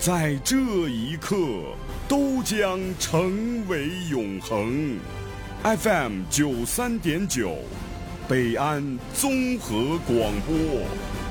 在这一刻都将成为永恒。FM 93.9，北安综合广播。